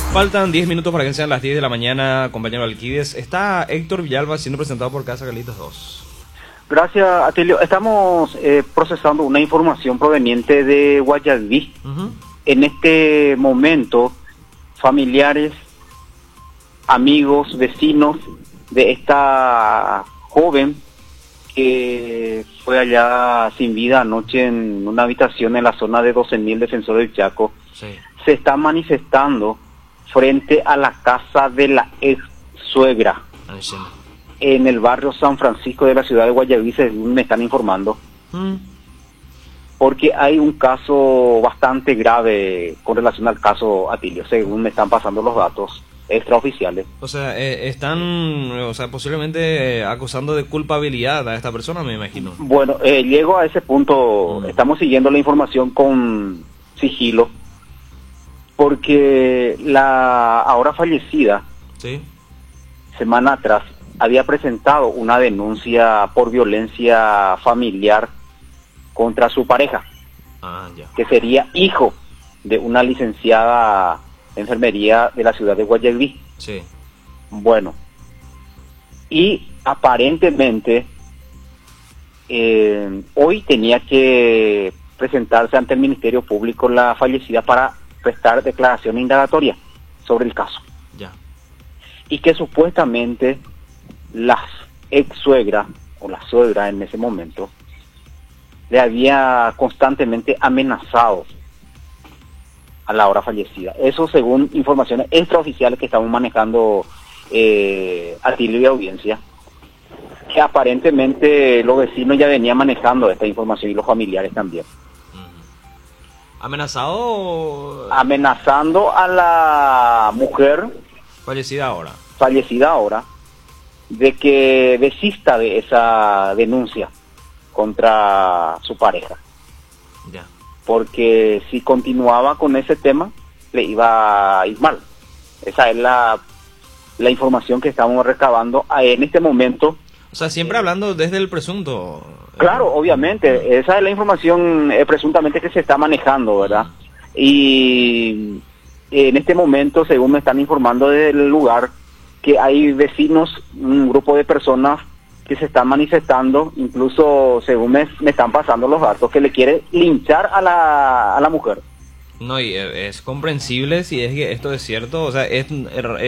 Faltan 10 minutos para que sean las 10 de la mañana, compañero Alquides. Está Héctor Villalba siendo presentado por Casa Carlitos 2. Gracias, Atilio. Estamos procesando una información proveniente de Guayaquil. En este momento, familiares, amigos, vecinos de esta joven que fue allá sin vida anoche en una habitación en la zona de 12.000 Defensor del Chaco, se está manifestando frente a la casa de la ex suegra en el barrio San Francisco de la ciudad de Guayaquil, según me están informando, porque hay un caso bastante grave con relación al caso Atilio, según me están pasando los datos extraoficiales. O sea, están, posiblemente acusando de culpabilidad a esta persona, me imagino. Bueno, llego a ese punto, estamos siguiendo la información con sigilo, porque la ahora fallecida, semana atrás, había presentado una denuncia por violencia familiar contra su pareja, que sería hijo de una licenciada de enfermería de la ciudad de Guayaquil. Bueno, y aparentemente hoy tenía que presentarse ante el Ministerio Público la fallecida para prestar declaración indagatoria sobre el caso. Y que supuestamente la ex suegra, o la suegra en ese momento, le había constantemente amenazado a la hora fallecida. Eso según informaciones extraoficiales que estamos manejando Atilio y audiencia, que aparentemente los vecinos ya venían manejando esta información y los familiares también. Amenazando a la mujer fallecida ahora de que desista de esa denuncia contra su pareja, porque si continuaba con ese tema le iba a ir mal. Esa es la información que estamos recabando en este momento. O sea, siempre hablando desde el presunto. Claro, obviamente, esa es la información presuntamente que se está manejando, ¿verdad? Y en este momento, según me están informando del lugar, que hay vecinos, un grupo de personas que se están manifestando, incluso según me están pasando los datos, que le quiere linchar a la mujer. No, y es comprensible si es que esto es cierto, o sea, es